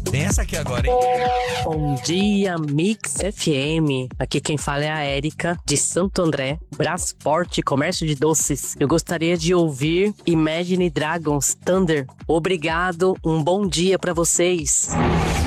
Tem essa aqui agora, hein? Bom dia, Mix FM. Aqui quem fala é a Érica, de Santo André, Brasport, Comércio de Doces. Eu gostaria de ouvir Imagine Dragons Thunder. Obrigado, um bom dia pra vocês.